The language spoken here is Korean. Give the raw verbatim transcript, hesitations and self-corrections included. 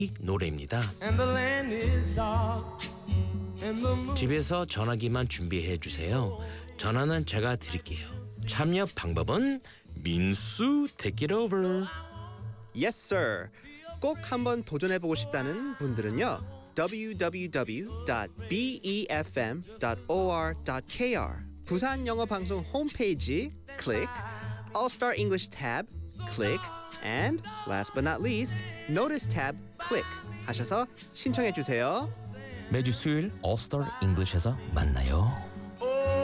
노래입니다. And the land is dark and the moon. 집에서 전화기만 준비해 주세요. 전화는 제가 드릴게요. 참여 방법은 민수 take it over. Yes, sir. 꼭 한번 도전해보고 싶다는 분들은요. 더블유 더블유 더블유 닷 비이에프엠 닷 오알 닷 케이알 부산 영어 방송 홈페이지 클릭, All Star English tab 클릭, and last but not least, Notice tab 클릭 하셔서 신청해 주세요. 매주 수요일 All Star English에서 만나요.